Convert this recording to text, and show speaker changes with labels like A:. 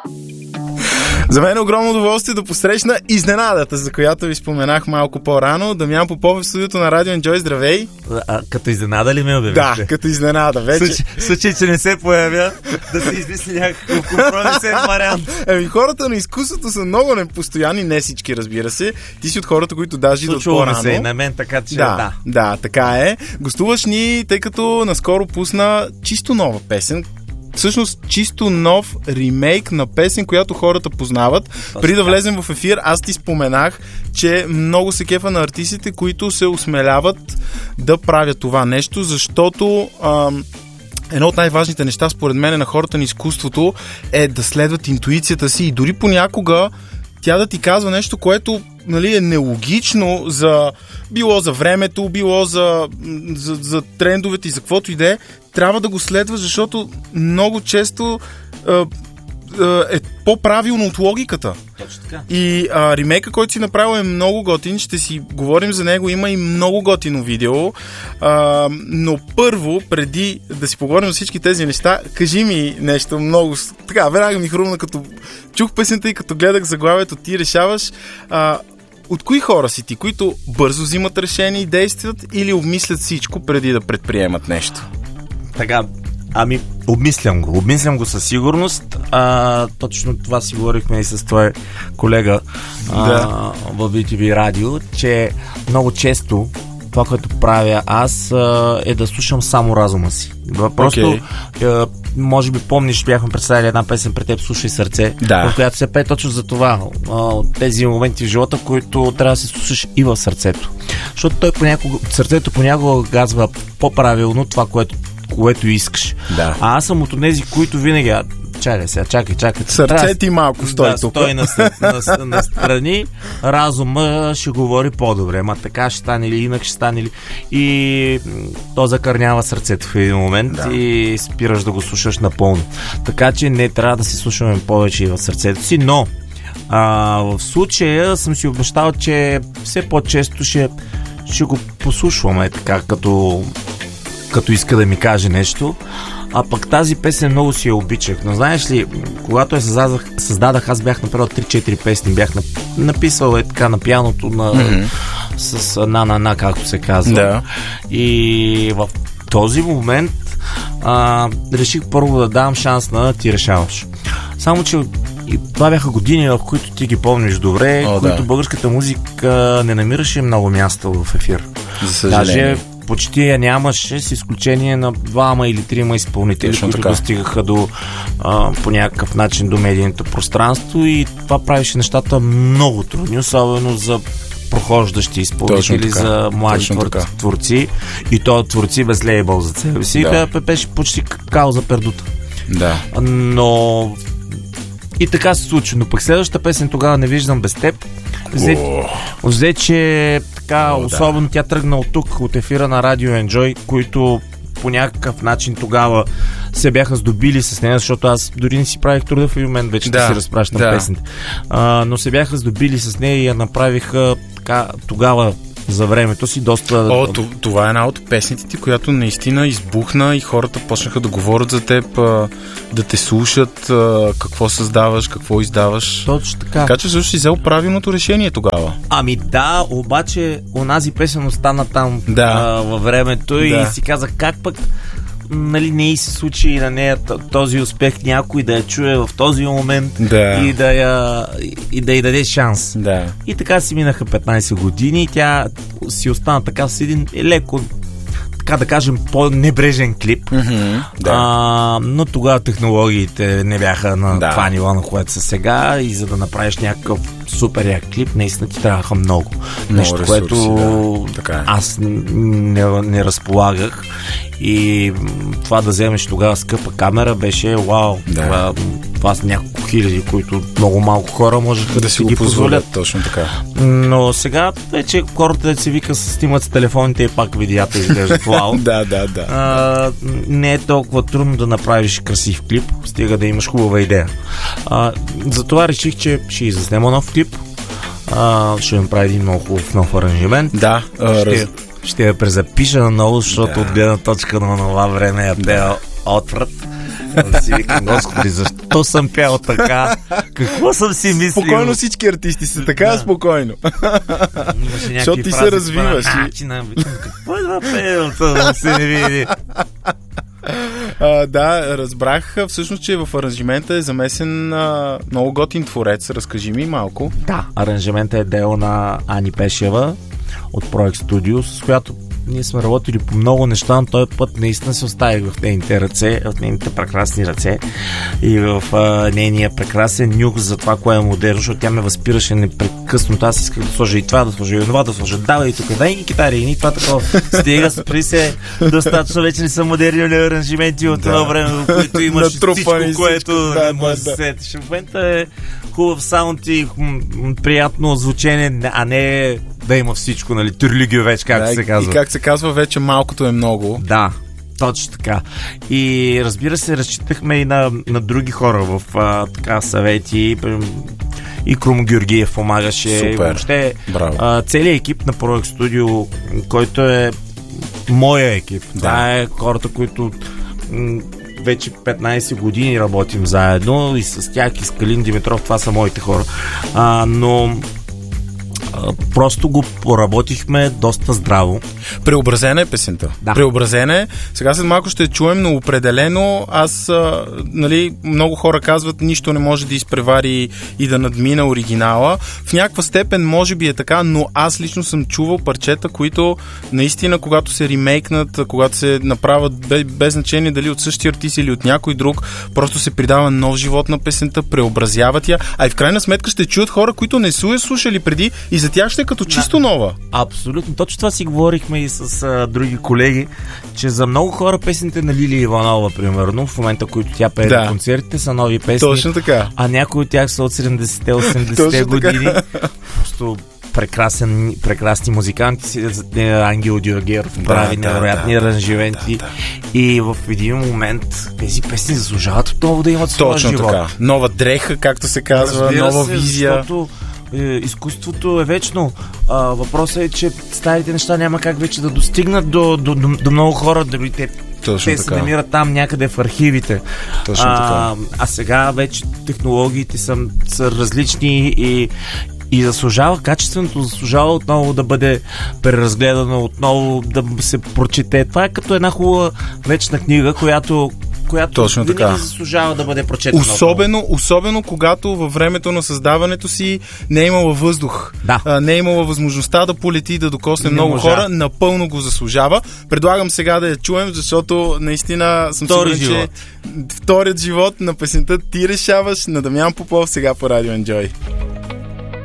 A: За мен е огромно удоволствие да посрещна изненадата, за която ви споменах малко по-рано. Дамян Попов в студиото на Радио Enjoy. Здравей!
B: Като изненада ли ме обявихте?
A: Да, като изненада. Вече.
B: Случай, че не се появя, да се измисли някакъв компромисен вариант.
A: Хората на изкуството са много непостоянни, не всички, разбира се. Ти си от хората, които даже идват по-рано.
B: Случва се и на мен, така че
A: да, така е. Гостуваш ни, тъй като наскоро пусна чисто нова песен. Всъщност чисто нов ремейк на песен, която хората познават. Преди да влезем в ефир, аз ти споменах, че много се кефа на артистите, които се осмеляват да правят това нещо, защото едно от най-важните неща, според мен, на хората на изкуството е да следват интуицията си и дори понякога тя да ти казва нещо, което е нелогично било за времето, било за трендовете и за каквото и да е, трябва да го следва, защото много често е по-правилно от логиката.
B: Точно така.
A: И ремейка, който си направил, е много готин. Ще си говорим за него. Има и много готино видео. Но първо, преди да си поговорим за всички тези неща, кажи ми нещо много... Така, веднага ми хрумна, като чух песента и като гледах заглавието, ти решаваш... От кои хора си ти, които бързо взимат решения и действат или обмислят всичко преди да предприемат нещо?
B: Така, обмислям го със сигурност. Точно това си говорихме и с твой колега в BTV радио, че много често това, което правя аз, е да слушам само разума си. Просто, може би помниш, бяхме представили една песен пред теб, "Слушай сърце", в която се пее точно за това. Тези моменти в живота, които трябва да се слушаш и в сърцето. Защото сърцето понякога казва по-правилно това, което искаш. Да. А аз съм от тези, които винаги... Чакай.
A: Сърце ти малко стой тук.
B: Стой на страни, разума ще говори по-добре. Ма така ще стане ли, инак ще стане ли. И то закърнява сърцето в един момент и спираш да го слушаш напълно. Така че не трябва да се слушаме повече и в сърцето си, но в случая съм си обещал, че все по-често ще го послушваме така, като иска да ми каже нещо. А пък тази песен много си я обичах. Но знаеш ли, когато я създадах, аз бях направил 3-4 песни. Бях написал така на пианото с на, както се казва. Да. И в този момент реших първо да дам шанс на "Ти решаваш". Само че и това бяха години, в които ти ги помниш добре, в които българската музика не намираше много място в ефир.
A: За съжаление.
B: Даже почти я нямаше, с изключение на 2 или 3 изпълнители, които достигаха по някакъв начин до медийното пространство, и това правеше нещата много трудни, особено за прохождащи изпълнители, за млади творци, и то творци без лейбъл за себе си. Беше почти као за пердута.
A: Да.
B: Но и така се случи. Но пък следващата песен "Тогава не виждам без теб" взе, че така, особено тя тръгна от тук, от ефира на Радио Enjoy, които по някакъв начин тогава се бяха здобили с нея, защото аз дори не си правих труда в един момент вече да си разпращам песните. Но се бяха здобили с нея и я направиха така тогава за времето си доста...
A: Това е една от песните ти, която наистина избухна и хората почнаха да говорят за теб, да те слушат, какво създаваш, какво издаваш.
B: Точно така.
A: Така че също си взел правилното решение тогава.
B: Обаче онази песен остана там във времето и си казах, как пък не й се случи и на нея този успех, някой да я чуе в този момент и да й даде шанс. И така си минаха 15 години и тя си остана така с един леко, така да кажем, по-небрежен клип. Но тогава технологиите не бяха на това ниво, на което са сега, и за да направиш някакъв супер як клип, наистина ти трябваха много. Нещо, ресурси, което аз не разполагах. И това да вземеш тогава скъпа камера беше вау. Това са няколко хиляди, които много малко хора можеха да си ги позволят.
A: Точно така.
B: Но сега вече хората да се вика снимат с телефоните и пак видеята изглеждат вау. Не е толкова трудно да направиш красив клип, стига да имаш хубава идея. Затова реших, че ще изснема нов клип. Ще направя един много хубав нов аранжимент. Ще я презапиша наново, защото от гледна точка на това време я пея отврат. Да си викам, Господи, защо съм пял така? Какво съм си мислил?
A: Спокойно всички артисти са така, спокойно. Защото ти се развиваш.
B: Какво е това пеелото, да се не види?
A: Да, разбрах всъщност, че в аранжимента е замесен много готин творец. Разкажи ми малко.
B: Да, аранжимента е дело на Ани Пешева от Project Studio, с която ние сме работили по много неща, но този път наистина се оставих в нейните ръце, в нейните прекрасни ръце и в нейния прекрасен нюх за това, кое е модерно, защото тя ме възпираше непрекъснато. Аз исках да сложа и това, да сложа и това, да сложа дава и тук, дай и китари, и това такова. Стига, спри се, достатъчно вече не са модерни аранжименти от това време, в което имаш всичко, което не може да се сетиш. В момента е хубав саунд и приятно звучение, а не да има всичко, нали, тюрлигио вече, както се казва.
A: И как се казва, вече малкото е много.
B: Да, точно така. И разбира се, разчитахме и на други хора в така съвети. И Крум Георгиев помагаше.
A: Супер.
B: Въобще, целият екип на Project Studio, който е моя екип. Да. Това е хората, които вече 15 години работим заедно и с тях, и с Калин Димитров, това са моите хора. Но просто го поработихме доста здраво.
A: Преобразена е песента. Да. Преобразена е. Сега след малко ще чуем, но определено аз, много хора казват, нищо не може да изпревари и да надмина оригинала. В някаква степен може би е така, но аз лично съм чувал парчета, които наистина, когато се ремейкнат, когато се направят без значение дали от същия артист или от някой друг, просто се придава нов живот на песента, преобразяват я, а и в крайна сметка ще чуят хора, които не са я слушали преди и за тях ще е като чисто нова.
B: Абсолютно. Точно това си говорихме и с други колеги, че за много хора песните на Лилия Иванова, примерно, в момента, които тя пее на концертите, са нови песни.
A: Точно така.
B: А някои от тях са от 70-те, 80-те години. Просто прекрасни музиканти си, Ангел Дюргеров прави невероятни аранжименти. И в един момент тези песни заслужават отново да имат своя живот.
A: Точно така. Нова дреха, както се казва, разбира нова визия.
B: Защото изкуството е вечно. Въпросът е, че старите неща няма как вече да достигнат до много хора, дори те се намират там някъде в архивите.
A: Точно така.
B: А сега вече технологиите са различни и заслужава, качественото заслужава отново да бъде преразгледано, отново да се прочете. Това е като една хубава вечна книга, която винаги заслужава да бъде прочетена.
A: Особено когато във времето на създаването си не е имала въздух.
B: Да.
A: Не е имала възможността да полети, да докосне много хора. Напълно го заслужава. Предлагам сега да я чуем, защото наистина съм сигурен, че вторият живот на песента Ти решаваш на Дамян Попов сега по Радио Enjoy.